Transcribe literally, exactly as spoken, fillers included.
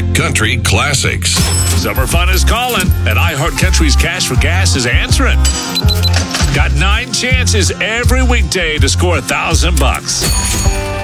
Country Classics. Summer fun is calling, and iHeart Country's Cash for Gas is answering. Got nine chances every weekday to score a thousand bucks.